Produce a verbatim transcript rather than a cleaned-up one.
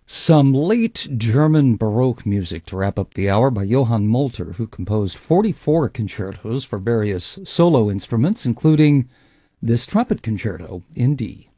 Some late German Baroque music to wrap up the hour by Johann Molter, who composed forty-four concertos for various solo instruments, including this trumpet concerto in D.